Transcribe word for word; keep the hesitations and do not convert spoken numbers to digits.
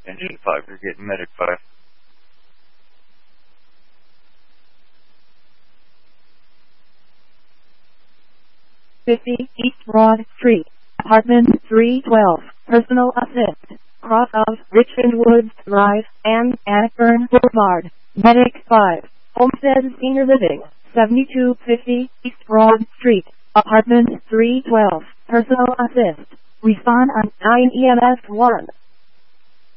Engine five, you're getting medic five. fifty East Broad Street, apartment three twelve, personal assist, cross of Richmond Woods Drive and Bannockburn Boulevard, medic five, Homestead Senior Living, seventy-two fifty East Broad Street, apartment three twelve, personal assist, respond on nine E M S one.